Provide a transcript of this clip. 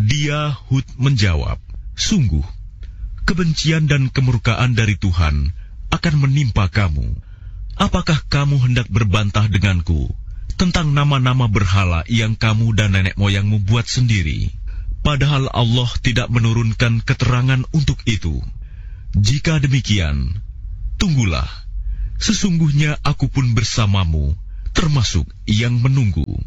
Dia Hud menjawab, "Sungguh, kebencian dan kemurkaan dari Tuhan akan menimpa kamu. Apakah kamu hendak berbantah denganku tentang nama-nama berhala yang kamu dan nenek moyangmu buat sendiri, padahal Allah tidak menurunkan keterangan untuk itu? Jika demikian, tunggulah, sesungguhnya aku pun bersamamu, termasuk yang menunggu."